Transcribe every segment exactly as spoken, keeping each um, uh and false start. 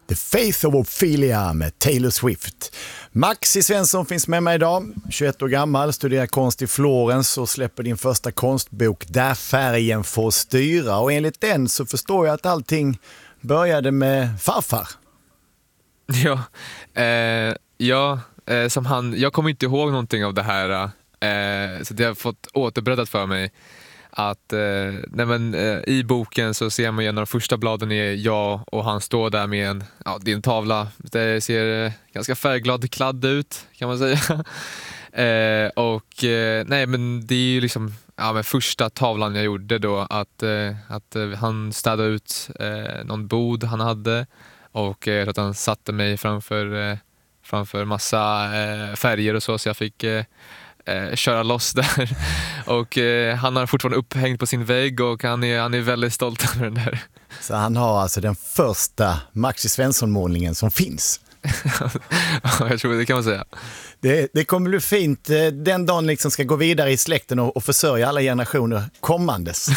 The Faith of Ophelia med Taylor Swift. Maxi Svensson finns med mig idag, tjugoett år gammal, studerar konst i Florens och släpper din första konstbok Där färgen får styra. Och enligt den så förstår jag att allting började med farfar. Ja, eh, ja eh, som han, jag kommer inte ihåg någonting av det här, eh, så det har fått återberättat för mig. Att eh, nej men, eh, i boken så ser man ju en av de första bladen är jag och han står där med en, ja, det är en tavla. Det ser eh, ganska färgglad kladd ut, kan man säga. eh, och eh, nej men det är ju liksom ja, men första tavlan jag gjorde då, att, eh, att eh, han städade ut eh, någon bod han hade och eh, att han satte mig framför, eh, framför massa eh, färger och så, så jag fick eh, Eh, köra loss där. Och eh, han har fortfarande upphängt på sin vägg och han är, han är väldigt stolt över den där. Så han har alltså den första Maxi Svensson-målningen som finns. Ja, jag tror det kan man säga. Det, det kommer bli fint. Den dagen liksom ska gå vidare i släkten och, och försörja alla generationer kommandes.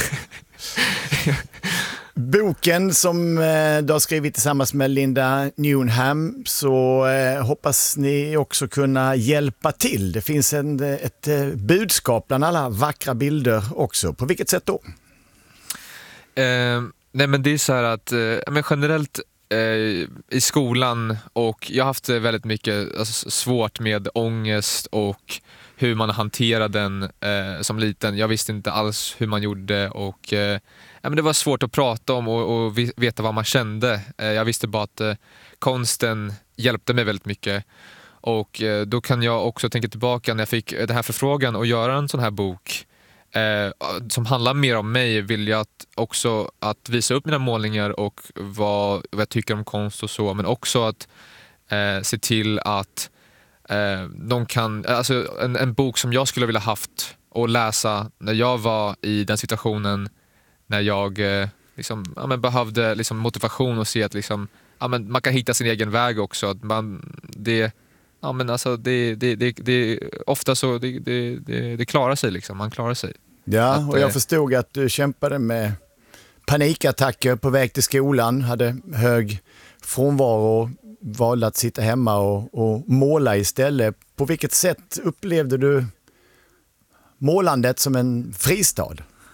Boken som eh, du har skrivit tillsammans med Linda Newnham, så eh, hoppas ni också kunna hjälpa till. Det finns en, ett eh, budskap bland alla vackra bilder också. På vilket sätt då? Eh, nej men det är så här att eh, men generellt eh, i skolan, och jag har haft väldigt mycket alltså, svårt med ångest och hur man hanterar den eh, som liten. Jag visste inte alls hur man gjorde och eh, ja, men det var svårt att prata om och, och veta vad man kände. Eh, jag visste bara att eh, konsten hjälpte mig väldigt mycket. Och eh, då kan jag också tänka tillbaka när jag fick den här förfrågan och göra en sån här bok eh, som handlar mer om mig. Vill jag att, också att visa upp mina målningar och vad, vad jag tycker om konst och så, men också att eh, se till att Eh, de kan, alltså en, en bok som jag skulle vilja haft och läsa när jag var i den situationen, när jag eh, liksom, ja, men behövde liksom motivation och se att liksom, ja, men man kan hitta sin egen väg också. Att man, det, ja, men alltså, det, det, det, det, ofta så det, det, det, det klarar sig liksom, man klarar sig. Ja, att, och jag förstod att du kämpade med panikattacker på väg till skolan, hade hög frånvaro, valde att sitta hemma och, och måla istället. På vilket sätt upplevde du målandet som en fristad?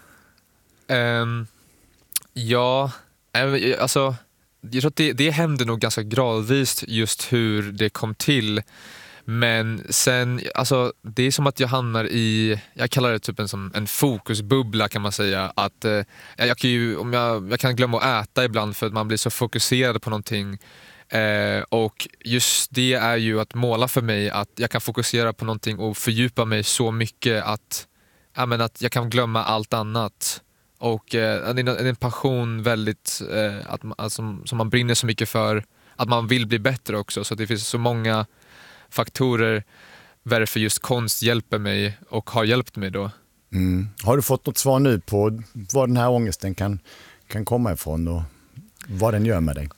Um, ja, alltså jag tror att det, det hände nog ganska gradvis just hur det kom till. Men sen, alltså det är som att jag hamnar i, jag kallar det typ en, som en fokusbubbla kan man säga. Att eh, jag, kan ju, om jag, jag kan glömma att äta ibland för att man blir så fokuserad på någonting. Eh, och just det är ju att måla för mig, att jag kan fokusera på någonting och fördjupa mig så mycket att, ja, men att jag kan glömma allt annat. Och eh, det är en passion väldigt, eh, att, alltså, som man brinner så mycket för, att man vill bli bättre också. Så det finns så många faktorer varför just konst hjälper mig och har hjälpt mig då. Mm. Har du fått något svar nu på var den här ångesten kan, kan komma ifrån och vad den gör med dig?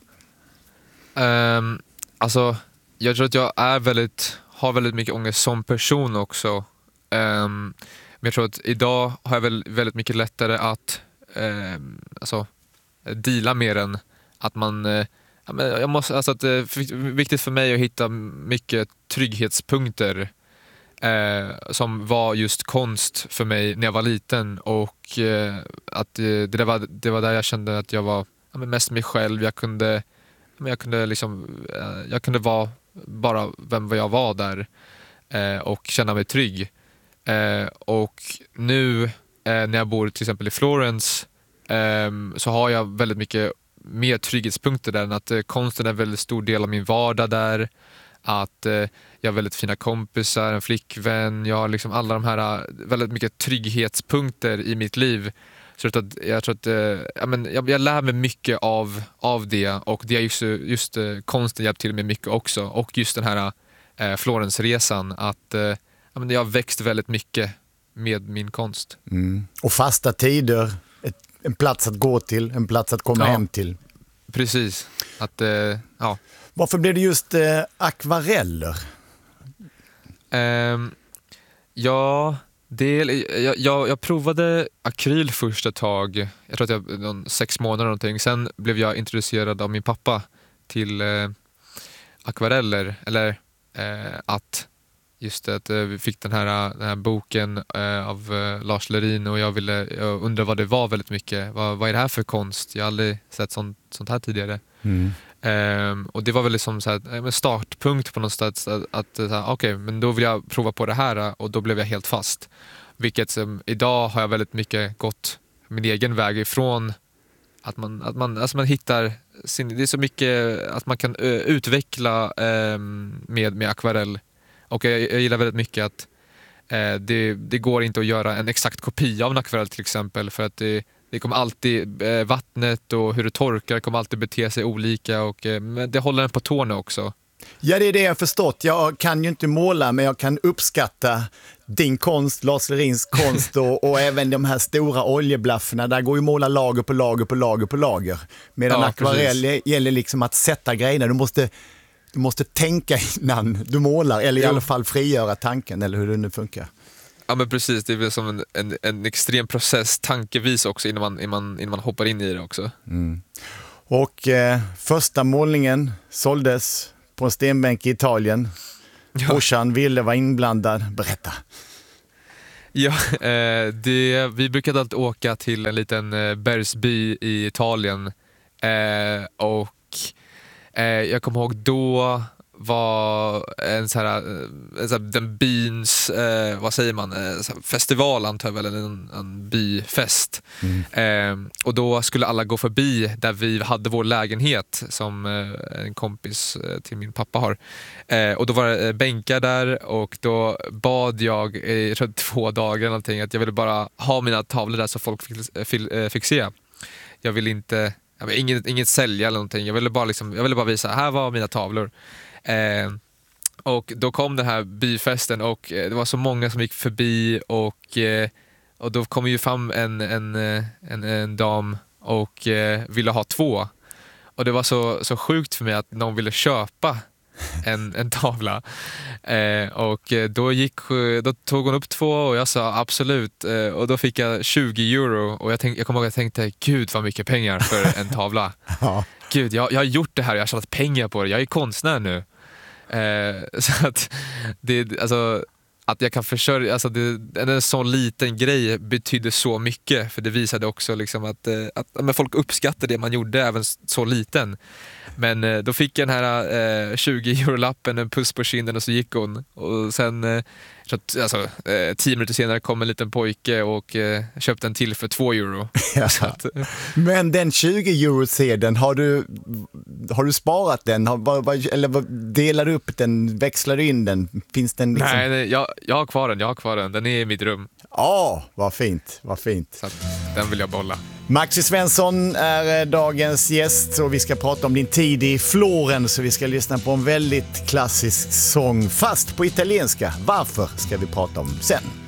Um, alltså, jag tror att jag är väldigt, har väldigt mycket ångest som person också. Um, men jag tror att idag har jag väl väldigt mycket lättare att um, alltså, deala med den. Att man, uh, ja, men jag måste, alltså att det är viktigt för mig att hitta mycket trygghetspunkter uh, som var just konst för mig när jag var liten. Och uh, att uh, det, var, det var där jag kände att jag var ja, men mest mig själv. Jag kunde Men jag kunde liksom, jag kunde vara bara vem jag var där eh, och känna mig trygg. Eh, och nu eh, när jag bor till exempel i Florens eh, så har jag väldigt mycket mer trygghetspunkter där. Att eh, konsten är en väldigt stor del av min vardag där. Att eh, jag har väldigt fina kompisar, en flickvän. Jag har liksom alla de här väldigt mycket trygghetspunkter i mitt liv. Så att, jag tror att jag, men, jag, jag lär mig mycket av, av det, och det är just, just konsten hjälpt till mig mycket också, och just den här eh, Florensresan, att eh, jag, men, jag har växt väldigt mycket med min konst. Mm. Och fasta tider, ett, en plats att gå till, en plats att komma ja, hem till. Precis. Att, eh, ja. Varför blev det just eh, akvareller? Um, ja... Det, jag, jag, jag provade akryl först ett tag, jag tror att jag någon sex månader någonting. Sen blev jag introducerad av min pappa till eh, akvareller, eller eh, att just det, att eh, vi fick den här, den här boken eh, av eh, Lars Lerin, och jag ville jag undrar vad det var väldigt mycket. Vad, vad är det här för konst? Jag har aldrig sett sånt, sånt här tidigare. Mm. Um, och det var väl liksom så här, en startpunkt på något sätt, att, att okej, okay, men då vill jag prova på det här, och då blev jag helt fast. Vilket som, idag har jag väldigt mycket gått min egen väg ifrån att man, att man, alltså man hittar sin, det är så mycket att man kan ö, utveckla um, med, med akvarell. Och jag, jag gillar väldigt mycket att uh, det, det går inte att göra en exakt kopia av en akvarell till exempel, för att det Det kommer alltid, eh, vattnet och hur det torkar kommer alltid bete sig olika, och eh, men det håller den på tårna också. Ja, det är det jag har förstått. Jag kan ju inte måla, men jag kan uppskatta din konst, Lars Lerins konst och, och även de här stora oljeblafferna. Där går ju måla lager på lager på lager på lager. Medan Ja, akvarell precis. gäller liksom att sätta grejerna. Du måste, du måste tänka innan du målar, eller i Jo. alla fall frigöra tanken, eller hur det nu funkar. Ja, men precis, det är väl som en, en, en extrem process tankevis också innan man, innan man, innan man hoppar in i det också. Mm. Och eh, första målningen såldes på en stenbänk i Italien. Ja. Brorsan ville vara inblandad. Berätta. Ja, eh, det, vi brukade alltid åka till en liten eh, bergsby i Italien, eh, och eh, jag kommer ihåg då var en så här, en så här den byns, eh, vad säger man, eh, så här festival antar jag väl, eller en, en byfest. Mm. Eh, och då skulle alla gå förbi där vi hade vår lägenhet som eh, en kompis eh, till min pappa har. Eh, och då var det eh, bänkar där, och då bad jag i jag tror, två dagar eller någonting att jag ville bara ha mina tavlor där så folk fick, fick, eh, fick se. Jag ville inte, jag ville inget, inget sälja eller någonting. Jag ville bara, liksom, jag ville bara visa, här var mina tavlor. Eh, och då kom den här byfesten, och eh, det var så många som gick förbi, och, eh, och då kom ju fram en, en, en, en dam och eh, ville ha två. Och det var så, så sjukt för mig att någon ville köpa en, en tavla. Eh, och då, gick, då tog hon upp två, och jag sa absolut. Eh, och då fick jag tjugo euro, och jag, tänk, jag kommer ihåg att jag tänkte, gud vad mycket pengar för en tavla. Ja. Gud, jag, jag har gjort det här, jag har tjänat pengar på det, jag är konstnär nu. Eh, så att det, alltså, att jag kan försörja, alltså det, en sån liten grej betydde så mycket, för det visade också liksom att, att, att men folk uppskattade det man gjorde även så liten. Men eh, då fick jag den här eh, tjugo euro-lappen, en puss på kinden, och så gick hon. Och sen eh, så att, alltså, eh, tio minuter senare kom en liten pojke och eh, köpte en till för två euro. Ja. Så att, Men den tjugo euro-sedeln, har du, har du sparat den? Har, var, var, eller var, delar du upp den? Växlar du in den? Finns den liksom... nej, nej jag, jag har kvar den, jag har kvar den. Den är i mitt rum. Ja, vad fint, vad fint. Så att, den vill jag bolla. Maxi Svensson är dagens gäst, och vi ska prata om din tid i Florens, så vi ska lyssna på en väldigt klassisk sång, fast på italienska. Varför ska vi prata om sen?